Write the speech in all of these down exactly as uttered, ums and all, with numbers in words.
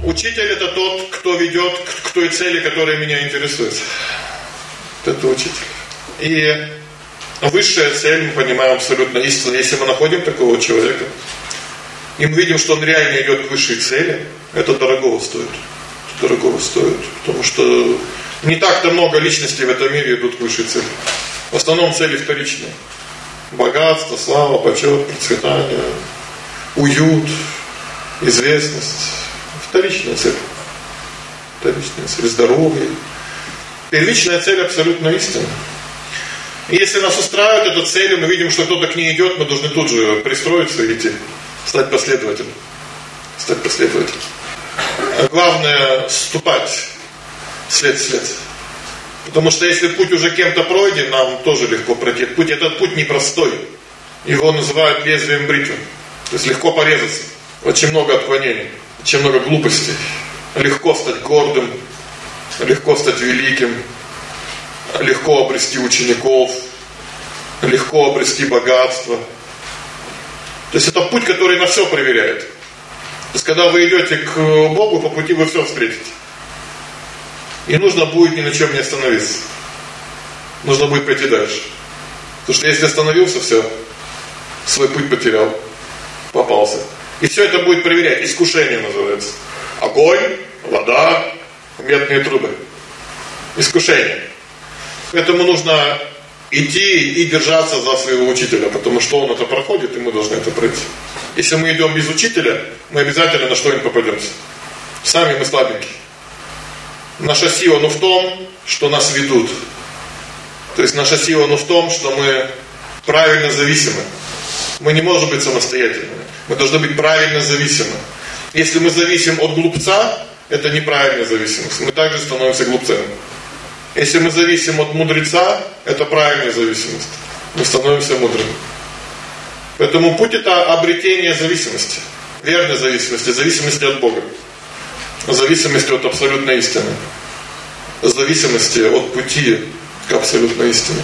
Учитель это тот, кто ведет к той цели, которая меня интересует. Это учитель. И высшая цель, мы понимаем абсолютно истинно, если мы находим такого человека, и мы видим, что он реально идет к высшей цели, это дорогого стоит. Дорогого стоит. Потому что не так-то много личностей в этом мире идут к высшей цели. В основном цели вторичные. Богатство, слава, почет, процветание, уют, известность. Вторичная цель. Вторичная цель. Здоровье. Первичная цель абсолютно истина. И если нас устраивает эта цель, мы видим, что кто-то к ней идет, мы должны тут же пристроиться и идти. Стать последователем. Стать последователем. А главное ступать след в след. Потому что если путь уже кем-то пройден, нам тоже легко пройти. Путь, этот путь непростой. Его называют лезвием бритвы. То есть легко порезаться. Очень много отклонений, очень много глупостей. Легко стать гордым, легко стать великим, легко обрести учеников, легко обрести богатство. То есть это путь, который на все проверяет. То есть когда вы идете к Богу, по пути вы все встретите. И нужно будет ни на чем не остановиться. Нужно будет пойти дальше. Потому что если остановился, все, свой путь потерял, попался. И все это будет проверять. Искушение называется. Огонь, вода, медные трубы. Искушение. Поэтому нужно идти и держаться за своего учителя, потому что он это проходит, и мы должны это пройти. Если мы идем без учителя, мы обязательно на что-нибудь попадемся. Сами мы слабенькие. Наша сила, ну, в том, что нас ведут. То есть наша сила, ну, в том, что мы правильно зависимы. Мы не можем быть самостоятельными. Мы должны быть правильно зависимы. Если мы зависим от глупца, это неправильная зависимость. Мы также становимся глупцами. Если мы зависим от мудреца, это правильная зависимость. Мы становимся мудрыми. Поэтому путь это обретение зависимости. Верной зависимости, зависимости от Бога. Зависимости от абсолютной истины. Зависимости от пути к абсолютной истине.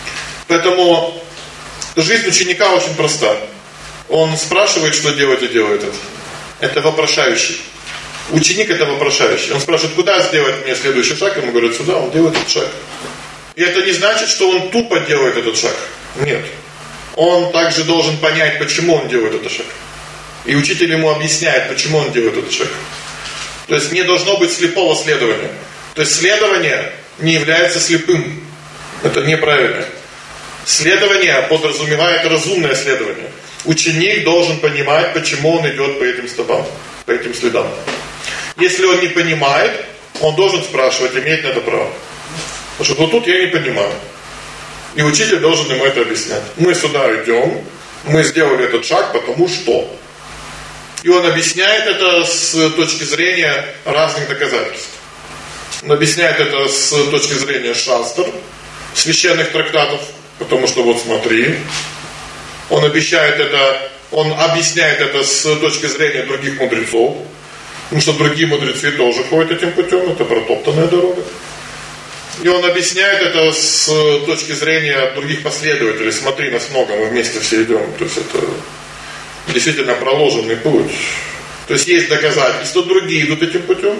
Поэтому жизнь ученика очень проста. Он спрашивает, что делать, и делает это. Это вопрошающий. Ученик это вопрошающий. Он спрашивает, куда сделать мне следующий шаг? Ему говорят, сюда, он делает этот шаг. И это не значит, что он тупо делает этот шаг. Нет. Он также должен понять, почему он делает этот шаг. И учитель ему объясняет, почему он делает этот шаг. То есть не должно быть слепого следования. То есть следование не является слепым. Это неправильно. Следование подразумевает разумное следование. Ученик должен понимать, почему он идет по этим стопам, по этим следам. Если он не понимает, он должен спрашивать, имеет на это право. Потому что вот тут я не понимаю. И учитель должен ему это объяснять. Мы сюда идем, мы сделали этот шаг, потому что. И он объясняет это с точки зрения разных доказательств. Он объясняет это с точки зрения шастр, священных трактатов, потому что вот смотри. Он обещает это, он объясняет это с точки зрения других мудрецов. Потому что другие мудрецы тоже ходят этим путем, это протоптанная дорога. И он объясняет это с точки зрения других последователей. Смотри, нас много, мы вместе все идем. То есть это действительно проложенный путь. То есть есть доказательства, другие идут этим путем.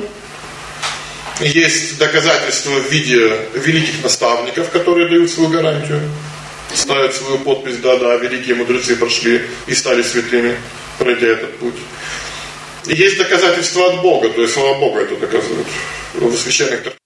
Есть доказательства в виде великих наставников, которые дают свою гарантию. Ставят свою подпись, да-да, великие мудрецы прошли и стали святыми, пройдя этот путь. И есть доказательства от Бога, то есть слава Богу это доказывают в священных